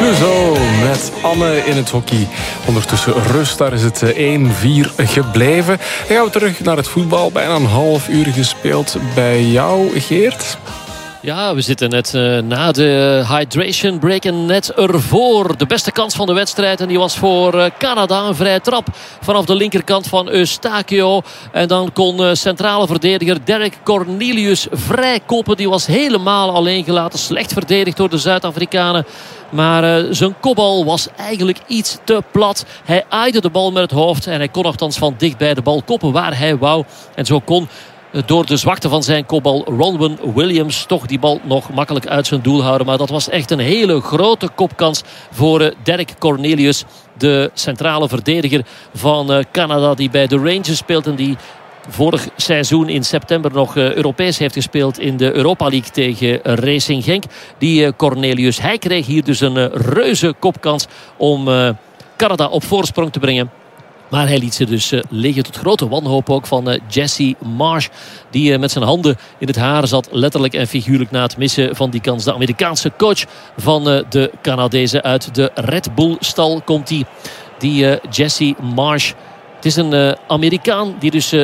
Clouseau met Anne in het hockey. Ondertussen rust, daar is het 1-4 gebleven. Dan gaan we terug naar het voetbal. Bijna een half uur gespeeld bij jou, Geert. Ja, we zitten net na de hydration break en net ervoor. De beste kans van de wedstrijd en die was voor Canada. Een vrije trap vanaf de linkerkant van Eustachio. En dan kon centrale verdediger Derek Cornelius vrij koppen. Die was helemaal alleen gelaten. Slecht verdedigd door de Zuid-Afrikanen. Maar zijn kopbal was eigenlijk iets te plat. Hij aaide de bal met het hoofd. En hij kon nogthans van dichtbij de bal koppen waar hij wou. En zo kon door de zwakte van zijn kopbal Ronwen Williams toch die bal nog makkelijk uit zijn doel houden. Maar dat was echt een hele grote kopkans voor Derek Cornelius. De centrale verdediger van Canada die bij de Rangers speelt. En die vorig seizoen in september nog Europees heeft gespeeld in de Europa League tegen Racing Genk. Die Cornelius, hij kreeg hier dus een reuze kopkans om Canada op voorsprong te brengen. Maar hij liet ze dus liggen tot grote wanhoop ook van Jesse Marsh. Die met zijn handen in het haar zat. Letterlijk en figuurlijk na het missen van die kans. De Amerikaanse coach van de Canadezen uit de Red Bull stal komt hij. Die Jesse Marsh. Het is een Amerikaan die dus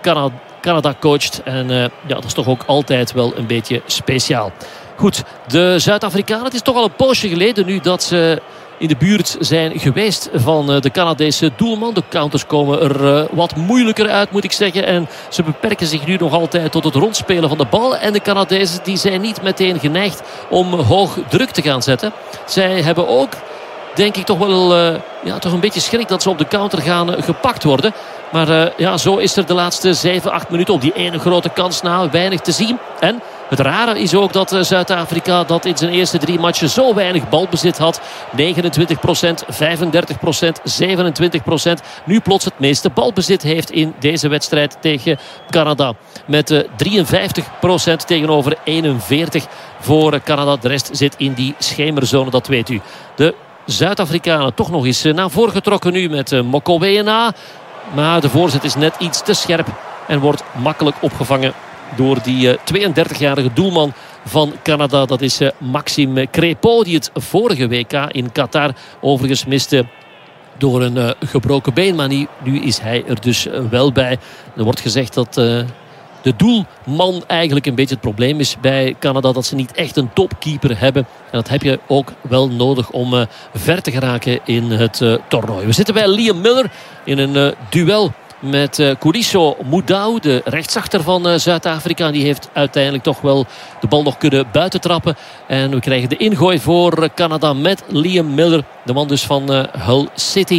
Canada coacht. En ja, dat is toch ook altijd wel een beetje speciaal. Goed, de Zuid-Afrikanen. Het is toch al een poosje geleden nu dat ze in de buurt zijn geweest van de Canadese doelman. De counters komen er wat moeilijker uit, moet ik zeggen. En ze beperken zich nu nog altijd tot het rondspelen van de bal. En de Canadezen die zijn niet meteen geneigd om hoog druk te gaan zetten. Zij hebben ook, denk ik, toch wel toch een beetje schrik dat ze op de counter gaan gepakt worden. Maar ja, zo is er de laatste 7-8 minuten op die ene grote kans na weinig te zien. En het rare is ook dat Zuid-Afrika dat in zijn eerste 3 matchen zo weinig balbezit had. 29%, 35%, 27%. Nu plots het meeste balbezit heeft in deze wedstrijd tegen Canada. Met 53% tegenover 41% voor Canada. De rest zit in die schemerzone, dat weet u. De Zuid-Afrikanen toch nog eens naar voren getrokken nu met Mokoena. Maar de voorzet is net iets te scherp en wordt makkelijk opgevangen door die 32-jarige doelman van Canada. Dat is Maxime Crépeau, die het vorige WK in Qatar overigens miste door een gebroken been. Maar nu is hij er dus wel bij. Er wordt gezegd dat de doelman eigenlijk een beetje het probleem is bij Canada. Dat ze niet echt een topkeeper hebben. En dat heb je ook wel nodig om ver te geraken in het toernooi. We zitten bij Liam Miller in een duel met Kuriso Moudau, de rechtsachter van Zuid-Afrika. Die heeft uiteindelijk toch wel de bal nog kunnen buitentrappen. En we krijgen de ingooi voor Canada met Liam Miller. De man dus van Hull City.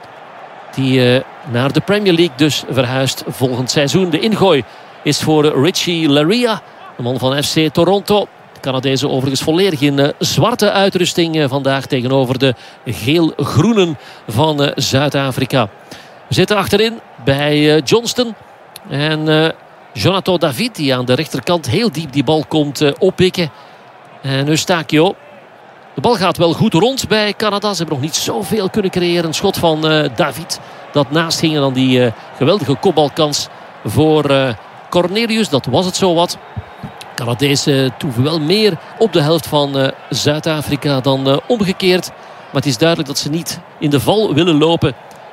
Die naar de Premier League dus verhuist volgend seizoen. De ingooi is voor Richie Laryea, de man van FC Toronto. De Canadezen overigens volledig in zwarte uitrusting vandaag tegenover de geel-groenen van Zuid-Afrika. We zitten achterin bij Johnston. En Jonathan David die aan de rechterkant heel diep die bal komt oppikken. En Eustachio. De bal gaat wel goed rond bij Canada. Ze hebben nog niet zoveel kunnen creëren. Een schot van David dat naast ging. En dan die geweldige kopbalkans voor Cornelius. Dat was het zowat. Canadezen toeven wel meer op de helft van Zuid-Afrika dan omgekeerd. Maar het is duidelijk dat ze niet in de val willen lopen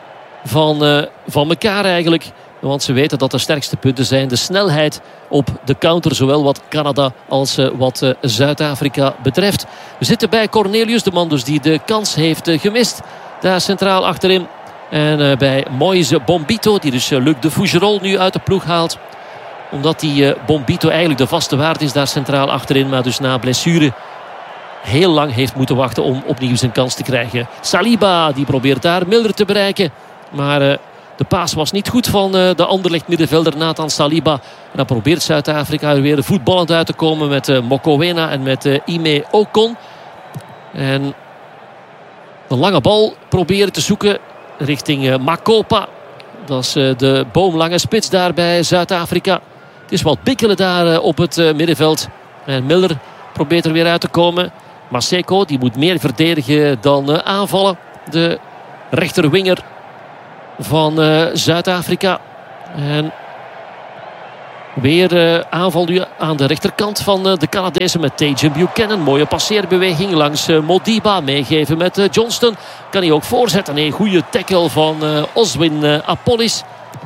van elkaar eigenlijk. Want ze weten dat de sterkste punten zijn de snelheid op de counter. Zowel wat Canada als wat Zuid-Afrika betreft. We zitten bij Cornelius, de man dus die de kans heeft gemist. Daar centraal achterin. En bij Moise Bombito, die dus Luc de Fougerolles nu uit de ploeg haalt. Omdat die Bombito eigenlijk de vaste waard is daar centraal achterin. Maar dus na blessure heel lang heeft moeten wachten om opnieuw zijn kans te krijgen. Saliba die probeert daar Miller te bereiken. Maar de paas was niet goed van de Anderlecht middenvelder Nathan Saliba. En dan probeert Zuid-Afrika er weer voetballend uit te komen met Mokoena en met Ime Okon. En een lange bal proberen te zoeken richting Makopa. Dat is de boomlange spits daar bij Zuid-Afrika. Het is wat pikkelen daar op het middenveld. En Miller probeert er weer uit te komen. Maseko die moet meer verdedigen dan aanvallen. De rechterwinger van Zuid-Afrika. En Weer aanval nu aan de rechterkant van de Canadezen met Tajon Buchanan. Mooie passeerbeweging langs Modiba. Meegeven met Johnston. Kan hij ook voorzetten. Nee, goede tackle van Oswin Apollis.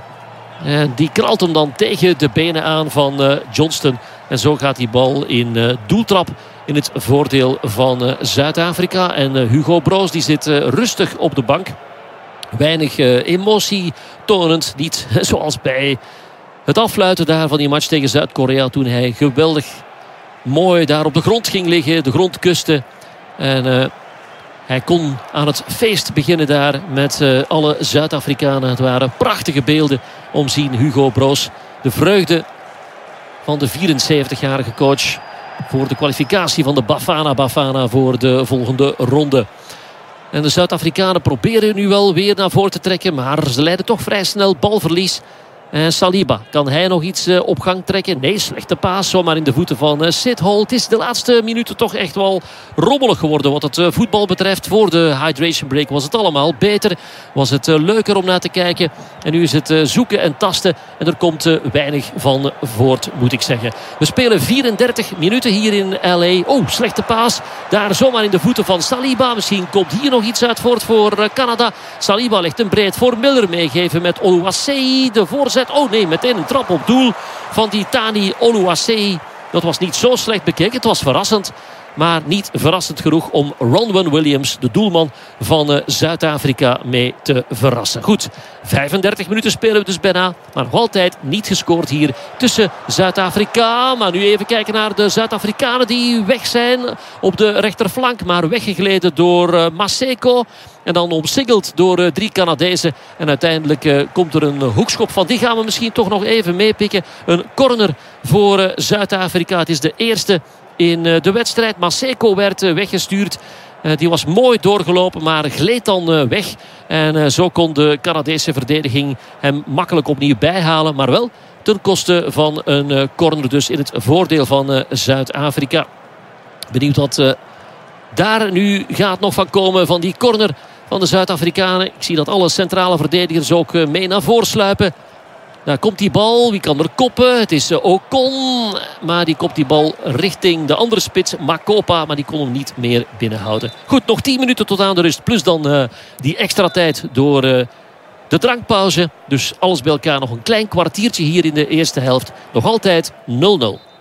En die kralt hem dan tegen de benen aan van Johnston. En zo gaat die bal in doeltrap in het voordeel van Zuid-Afrika. En Hugo Broos die zit rustig op de bank. Weinig emotie tonend. Niet zoals bij het afluiten daar van die match tegen Zuid-Korea. Toen hij geweldig mooi daar op de grond ging liggen. De grond kuste. En hij kon aan het feest beginnen daar met alle Zuid-Afrikanen. Het waren prachtige beelden om zien Hugo Broos. De vreugde van de 74-jarige coach voor de kwalificatie van de Bafana voor de volgende ronde. En de Zuid-Afrikanen proberen nu wel weer naar voren te trekken. Maar ze leiden toch vrij snel balverlies. En Saliba, kan hij nog iets op gang trekken? Nee, slechte paas, zomaar in de voeten van Sithole. Het is de laatste minuten toch echt wel rommelig geworden wat het voetbal betreft. Voor de hydration break was het allemaal beter. Was het leuker om naar te kijken. En nu is het zoeken en tasten. En er komt weinig van voort, moet ik zeggen. We spelen 34 minuten hier in LA. Oh, slechte paas. Daar zomaar in de voeten van Saliba. Misschien komt hier nog iets uit voort voor Canada. Saliba legt een breed voor Miller, meegeven met Oluwaseyi. De voorzet. Oh nee, meteen een trap op doel van die Tani Oluwaseyi. Dat was niet zo slecht bekeken. Het was verrassend. Maar niet verrassend genoeg om Ronwen Williams, de doelman van Zuid-Afrika, mee te verrassen. Goed, 35 minuten spelen we dus bijna. Maar nog altijd niet gescoord hier tussen Zuid-Afrika. Maar nu even kijken naar de Zuid-Afrikanen die weg zijn op de rechterflank. Maar weggegleden door Maseko. En dan omsingeld door 3 Canadezen. En uiteindelijk komt er een hoekschop van. Die gaan we misschien toch nog even meepikken. Een corner voor Zuid-Afrika. Het is de eerste in de wedstrijd. Maseko werd weggestuurd. Die was mooi doorgelopen, maar gleed dan weg. En zo kon de Canadese verdediging hem makkelijk opnieuw bijhalen. Maar wel ten koste van een corner dus in het voordeel van Zuid-Afrika. Benieuwd wat daar nu gaat nog van komen van die corner van de Zuid-Afrikanen. Ik zie dat alle centrale verdedigers ook mee naar voren sluipen. Daar komt die bal. Wie kan er koppen? Het is Ocon. Maar die kopt die bal richting de andere spits, Makopa. Maar die kon hem niet meer binnenhouden. Goed, nog 10 minuten tot aan de rust. Plus dan die extra tijd door de drankpauze. Dus alles bij elkaar nog een klein kwartiertje hier in de eerste helft. Nog altijd 0-0.